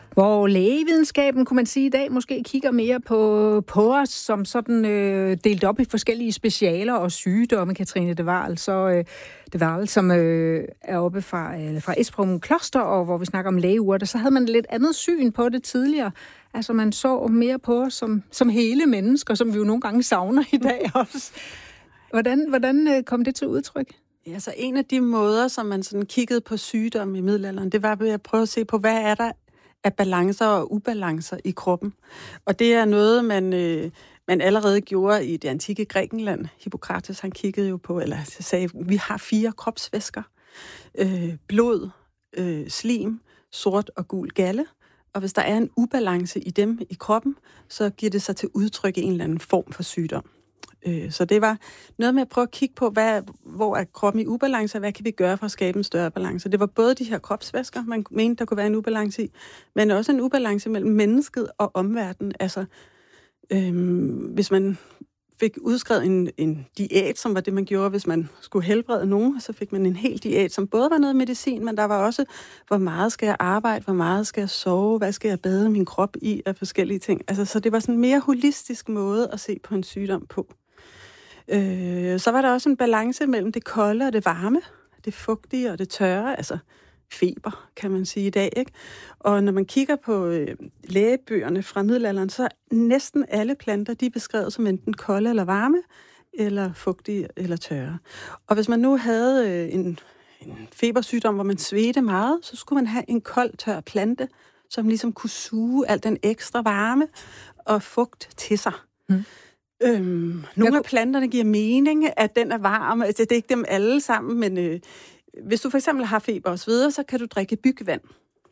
Hvor lægevidenskaben, kunne man sige, i dag måske kigger mere på os som sådan delt op i forskellige specialer og sygdomme. Katrine De Waal, som er oppe fra Esbjerg Kloster, og hvor vi snakker om lægeurter, så havde man lidt andet syn på det tidligere. Altså man så mere på os som hele mennesker, som vi jo nogle gange savner i dag også. Hvordan kom det til udtryk? Altså en af de måder, som man sådan kiggede på sygdomme i middelalderen, det var ved at prøve at se på, hvad er der af balancer og ubalancer i kroppen. Og det er noget, man allerede gjorde i det antikke Grækenland. Hippokrates, han kiggede jo på, eller sagde, vi har 4 kropsvæsker. Blod, slim, sort og gul galle. Og hvis der er en ubalance i dem i kroppen, så giver det sig til udtryk i en eller anden form for sygdom. Så det var noget med at prøve at kigge på, hvor er kroppen i ubalance, og hvad kan vi gøre for at skabe en større balance. Det var både de her kropsvæsker, man mente, der kunne være en ubalance i, men også en ubalance mellem mennesket og omverdenen. Altså, hvis man fik udskrevet en diæt, som var det, man gjorde, hvis man skulle helbrede nogen, så fik man en hel diæt, som både var noget medicin, men der var også, hvor meget skal jeg arbejde, hvor meget skal jeg sove, hvad skal jeg bade min krop i af forskellige ting. Altså, så det var sådan en mere holistisk måde at se på en sygdom på. Så var der også en balance mellem det kolde og det varme, det fugtige og det tørre, altså feber, kan man sige i dag, ikke? Og når man kigger på lægebøgerne fra middelalderen, så er næsten alle planter, de er beskrevet som enten kolde eller varme, eller fugtige eller tørre. Og hvis man nu havde en febersygdom, hvor man svedte meget, så skulle man have en kold, tør plante, som ligesom kunne suge al den ekstra varme og fugt til sig. Nogle af planterne giver mening, at den er varm. Altså, det er ikke dem alle sammen, men hvis du for eksempel har feber og sveder, så kan du drikke bygvand.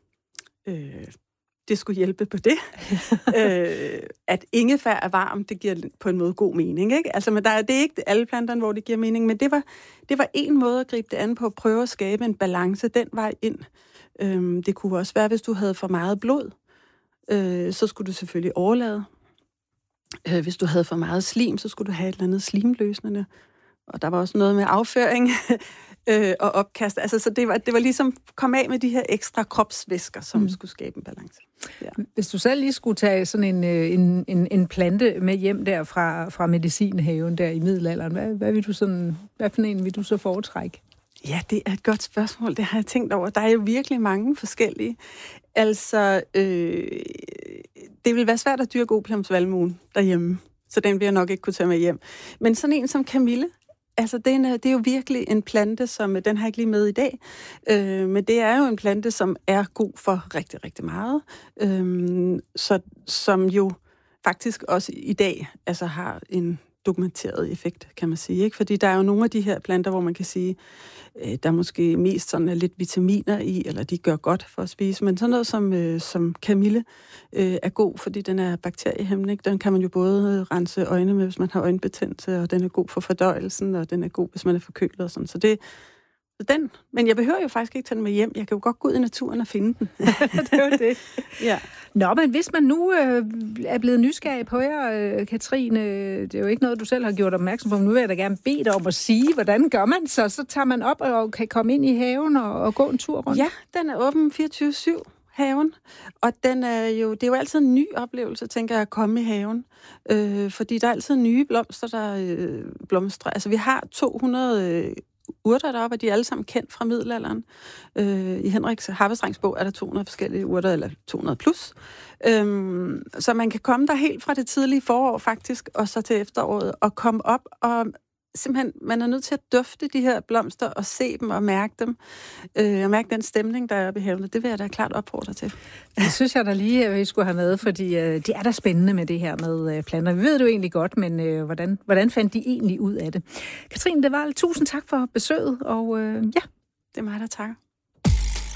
Det skulle hjælpe på det. At ingefær er varm, det giver på en måde god mening, ikke? Altså, men det er ikke alle planterne, hvor det giver mening, men det var en måde at gribe det an på, at prøve at skabe en balance den vej ind. Det kunne også være, hvis du havde for meget blod, så skulle du selvfølgelig overlade. Hvis du havde for meget slim, så skulle du have et eller andet slimløsende. Og der var også noget med afføring og opkast. Altså, så det var ligesom kom af med de her ekstra kropsvæsker, som skulle skabe en balance. Ja. Hvis du selv lige skulle tage sådan en plante med hjem der fra medicinhaven der i middelalderen, hvad for en vil du så foretrække? Ja, det er et godt spørgsmål. Det har jeg tænkt over. Der er jo virkelig mange forskellige. Altså, det vil være svært at dyrke opiumsvalmuen derhjemme, så den vil jeg nok ikke kunne tage med hjem. Men sådan en som kamille, altså det er jo virkelig en plante, som den har jeg ikke lige med i dag, men det er jo en plante, som er god for rigtig, rigtig meget, som jo faktisk også i dag altså har en dokumenteret effekt, kan man sige, ikke? Fordi der er jo nogle af de her planter, hvor man kan sige, der er måske mest sådan lidt vitaminer i, eller de gør godt for at spise, men sådan noget som kamille er god, fordi den er bakteriehæmmende, ikke? Den kan man jo både rense øjne med, hvis man har øjenbetændelse, og den er god for fordøjelsen, og den er god, hvis man er forkølet og sådan. Så det den. Men jeg behøver jo faktisk ikke tage den med hjem. Jeg kan jo godt gå ud i naturen og finde den. Det er jo det. Ja. Nå, men hvis man nu er blevet nysgerrig på jer, Katrine, det er jo ikke noget, du selv har gjort opmærksom på, men nu vil jeg da gerne bede dig om at sige, hvordan gør man så tager man op og kan komme ind i haven og gå en tur rundt? Ja, den er åben 24/7. Haven, og det er jo altid en ny oplevelse, tænker jeg, at komme i haven, fordi der er altid nye blomster, der blomstrer. Altså, vi har 200 urter deroppe, og de er alle sammen kendt fra middelalderen. I Henriks Harpestrengs bog er der 200 forskellige urter, eller 200 plus. Så man kan komme der helt fra det tidlige forår, faktisk, og så til efteråret, og komme op og simpelthen, man er nødt til at dufte de her blomster og se dem og mærke dem. Og mærke den stemning, der er oppe i haven. Det vil jeg da klart opfordre til. Det synes jeg da lige, at vi skulle have med, fordi det er da spændende med det her med planter. Vi ved det jo egentlig godt, men hvordan fandt de egentlig ud af det? Katrine De Waal, tusind tak for besøget, og ja. Det er mig, der takker.